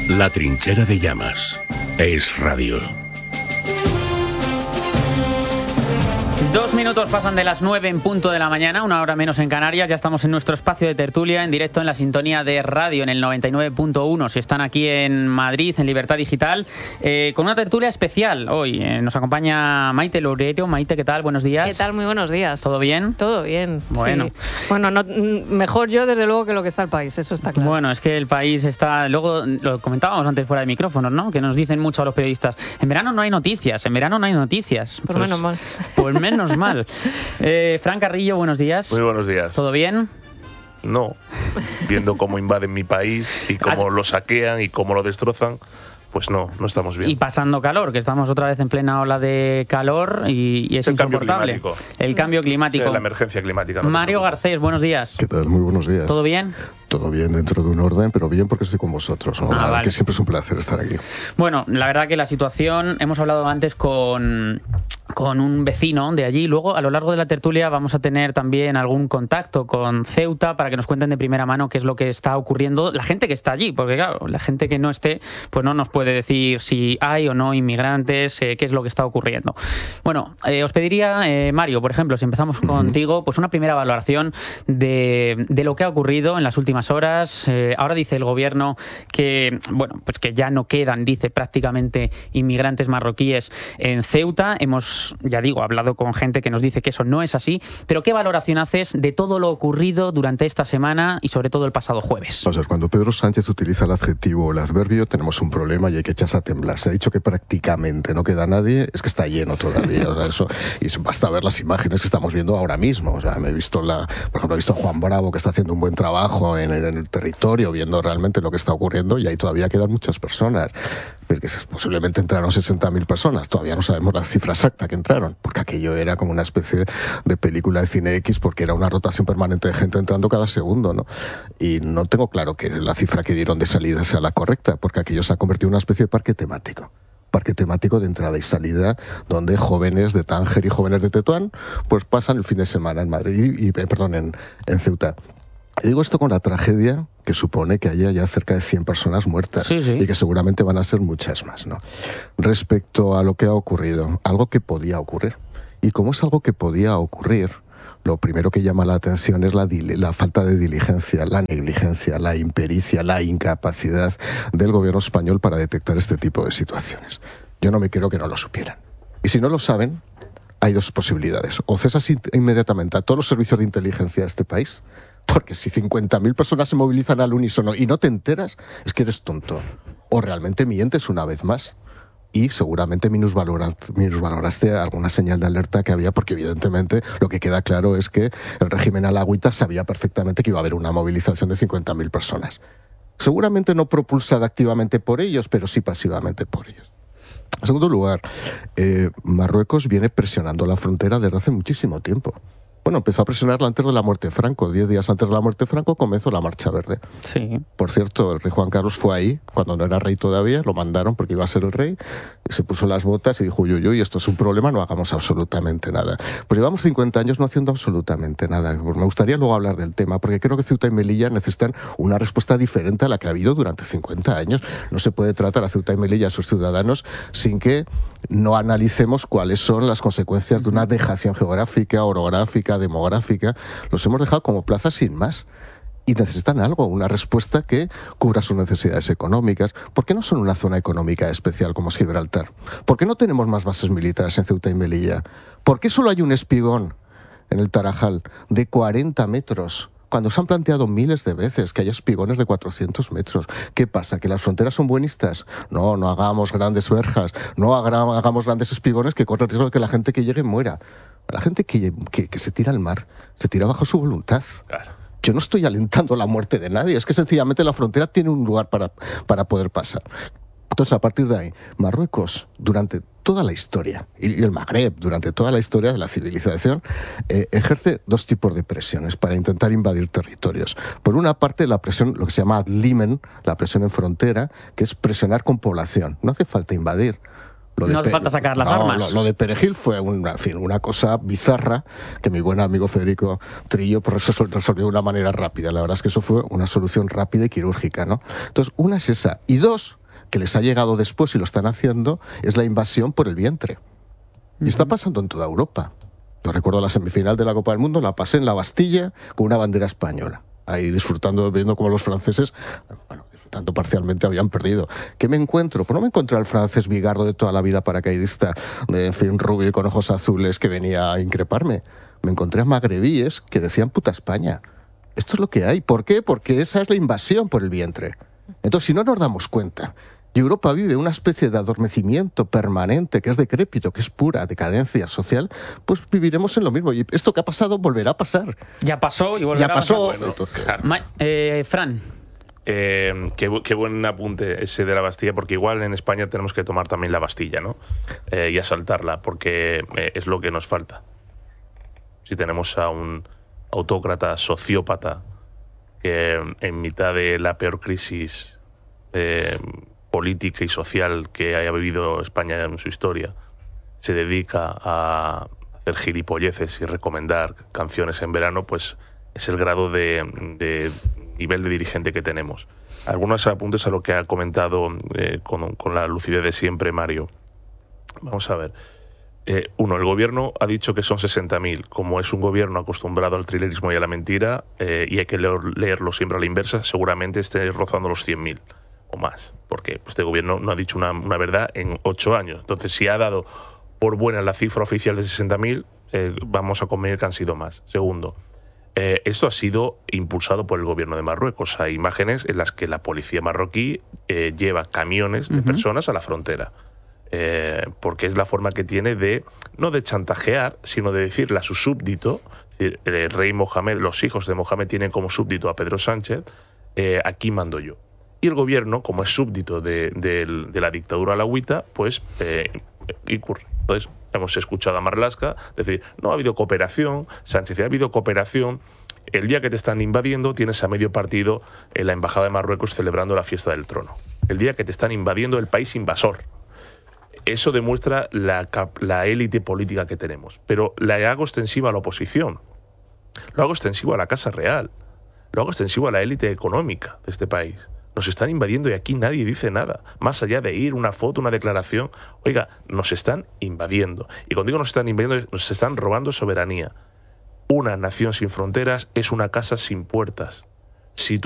La trinchera de llamas. Es radio. 2 minutos pasan de las 9 en punto de la mañana, 1 hora menos en Canarias. Ya estamos en nuestro espacio de tertulia, en directo en la sintonía de radio, en el 99.1. Si están aquí en Madrid, en Libertad Digital, con una tertulia especial hoy. Nos acompaña Maite Loureiro. Maite, ¿qué tal? Buenos días. ¿Qué tal? Muy buenos días. ¿Todo bien? Todo bien. Bueno. Sí. Bueno, no, mejor yo, desde luego, que lo que está el país, eso está claro. Bueno, es que el país está... Luego lo comentábamos antes fuera de micrófonos, ¿no? Que nos dicen mucho a los periodistas. En verano no hay noticias, Pues menos mal. Pues menos mal. Fran Carrillo, buenos días. Muy buenos días. ¿Todo bien? No. Viendo cómo invaden mi país y cómo lo saquean y cómo lo destrozan, pues no estamos bien. Y pasando calor, que estamos otra vez en plena ola de calor y es insoportable. El cambio climático. Sí, la emergencia climática. Mario Garcés, buenos días. ¿Qué tal? Muy buenos días. ¿Todo bien? Todo bien, dentro de un orden, pero bien porque estoy con vosotros, ¿no? Vale. Que siempre es un placer estar aquí. Bueno, la verdad que la situación, hemos hablado antes con un vecino de allí. Luego, a lo largo de la tertulia, vamos a tener también algún contacto con Ceuta para que nos cuenten de primera mano qué es lo que está ocurriendo. La gente que está allí, porque claro, la gente que no esté, pues no nos puede decir si hay o no inmigrantes, qué es lo que está ocurriendo. Bueno, os pediría, Mario, por ejemplo, si empezamos contigo, pues una primera valoración de lo que ha ocurrido en las últimas horas. Ahora dice el gobierno que, bueno, pues que ya no quedan, dice, prácticamente inmigrantes marroquíes en Ceuta. Hemos, ya digo, hablado con gente que nos dice que eso no es así, pero ¿qué valoración haces de todo lo ocurrido durante esta semana y sobre todo el pasado jueves? O sea, cuando Pedro Sánchez utiliza el adjetivo o el adverbio, tenemos un problema y hay que echarse a temblar. Se ha dicho que prácticamente no queda nadie, es que está lleno todavía. O sea, eso, y basta ver las imágenes que estamos viendo ahora mismo. O sea, me he visto por ejemplo, he visto a Juan Bravo, que está haciendo un buen trabajo en el territorio, viendo realmente lo que está ocurriendo, y ahí todavía quedan muchas personas. Porque posiblemente entraron 60.000 personas. Todavía no sabemos la cifra exacta que entraron, porque aquello era como una especie de película de cine X, porque era una rotación permanente de gente entrando cada segundo, ¿no? Y no tengo claro que la cifra que dieron de salida sea la correcta, porque aquello se ha convertido en una especie de parque temático. Parque temático de entrada y salida, donde jóvenes de Tánger y jóvenes de Tetuán pues pasan el fin de semana en Madrid en Ceuta. Y digo esto con la tragedia que supone que haya ya cerca de 100 personas muertas, sí. Y que seguramente van a ser muchas más, ¿no? Respecto a lo que ha ocurrido, algo que podía ocurrir. Y como es algo que podía ocurrir, lo primero que llama la atención es la falta de diligencia, la negligencia, la impericia, la incapacidad del gobierno español para detectar este tipo de situaciones. Yo no me creo que no lo supieran. Y si no lo saben, hay dos posibilidades. O cesas inmediatamente a todos los servicios de inteligencia de este país, porque si 50.000 personas se movilizan al unísono y no te enteras, es que eres tonto. O realmente mientes una vez más. Y seguramente minusvaloraste alguna señal de alerta que había, porque evidentemente lo que queda claro es que el régimen alagüita sabía perfectamente que iba a haber una movilización de 50.000 personas. Seguramente no propulsada activamente por ellos, pero sí pasivamente por ellos. En segundo lugar, Marruecos viene presionando la frontera desde hace muchísimo tiempo. Bueno, empezó a presionarla antes de la muerte de Franco. 10 días antes de la muerte de Franco comenzó la Marcha Verde. Sí. Por cierto, el rey Juan Carlos fue ahí, cuando no era rey todavía, lo mandaron porque iba a ser el rey, y se puso las botas y dijo, uy, esto es un problema, no hagamos absolutamente nada. Pues llevamos 50 años no haciendo absolutamente nada. Pues me gustaría luego hablar del tema, porque creo que Ceuta y Melilla necesitan una respuesta diferente a la que ha habido durante 50 años. No se puede tratar a Ceuta y Melilla, a sus ciudadanos, sin que no analicemos cuáles son las consecuencias de una dejación geográfica, orográfica, demográfica. Los hemos dejado como plazas sin más. Y necesitan algo, una respuesta que cubra sus necesidades económicas. ¿Por qué no son una zona económica especial como es Gibraltar? ¿Por qué no tenemos más bases militares en Ceuta y Melilla? ¿Por qué solo hay un espigón en el Tarajal de 40 metros? Cuando se han planteado miles de veces que haya espigones de 400 metros. ¿Qué pasa? ¿Que las fronteras son buenistas? No hagamos grandes verjas, no hagamos grandes espigones que corren el riesgo de que la gente que llegue muera. La gente que se tira al mar, se tira bajo su voluntad. Claro. Yo no estoy alentando la muerte de nadie, es que sencillamente la frontera tiene un lugar para poder pasar. Entonces, a partir de ahí, Marruecos, durante toda la historia, y el Magreb, durante toda la historia de la civilización, ejerce dos tipos de presiones para intentar invadir territorios. Por una parte, la presión, lo que se llama ad-limen, la presión en frontera, que es presionar con población. No hace falta invadir. No hace falta sacar las armas. Lo de Perejil fue una cosa bizarra que mi buen amigo Federico Trillo resolvió de una manera rápida. La verdad es que eso fue una solución rápida y quirúrgica, ¿no? Entonces, una es esa. Y dos, que les ha llegado después y lo están haciendo, es la invasión por el vientre. Y está pasando en toda Europa. Yo recuerdo la semifinal de la Copa del Mundo, la pasé en la Bastilla con una bandera española, ahí disfrutando, viendo cómo los franceses, bueno, disfrutando parcialmente, habían perdido. ¿Qué me encuentro? Pues no me encontré al francés bigardo de toda la vida, paracaidista, en fin, rubio y con ojos azules, que venía a increparme. Me encontré a magrebíes que decían puta España. Esto es lo que hay. ¿Por qué? Porque esa es la invasión por el vientre. Entonces, si no nos damos cuenta, y Europa vive una especie de adormecimiento permanente, que es decrépito, que es pura decadencia social, pues viviremos en lo mismo. Y esto que ha pasado volverá a pasar. Ya pasó y volverá Ya pasó. a pasar. Entonces, Fran. Qué buen apunte ese de la Bastilla, porque igual en España tenemos que tomar también la Bastilla, ¿no? Y asaltarla, porque es lo que nos falta. Si tenemos a un autócrata sociópata que en mitad de la peor crisis política y social que haya vivido España en su historia, se dedica a hacer gilipolleces y recomendar canciones en verano, pues es el grado de nivel de dirigente que tenemos. Algunos apuntes a lo que ha comentado con la lucidez de siempre Mario. Vamos a ver. Uno, el gobierno ha dicho que son 60.000. Como es un gobierno acostumbrado al trilerismo y a la mentira, y hay que leerlo siempre a la inversa, seguramente esté rozando los 100.000 o más, porque este gobierno no ha dicho una verdad en 8 años. Entonces, si ha dado por buena la cifra oficial de 60.000, vamos a convenir que han sido más. Segundo, esto ha sido impulsado por el gobierno de Marruecos. Hay imágenes en las que la policía marroquí lleva camiones de personas a la frontera. Porque es la forma que tiene de, no de chantajear, sino de decirle a su súbdito, es decir, el rey Mohamed, los hijos de Mohamed tienen como súbdito a Pedro Sánchez, aquí mando yo. Y el gobierno, como es súbdito de la dictadura alauita, pues incurre. Entonces, hemos escuchado a Marlaska decir, no ha habido cooperación, Sánchez, ha habido cooperación. El día que te están invadiendo, tienes a medio partido en la embajada de Marruecos celebrando la fiesta del trono. El día que te están invadiendo el país invasor. Eso demuestra la élite política que tenemos. Pero la hago extensiva a la oposición. Lo hago extensivo a la Casa Real. Lo hago extensivo a la élite económica de este país. Nos están invadiendo y aquí nadie dice nada. Más allá de ir, una foto, una declaración. Oiga, nos están invadiendo. Y cuando digo nos están invadiendo, nos están robando soberanía. Una nación sin fronteras es una casa sin puertas. Si tú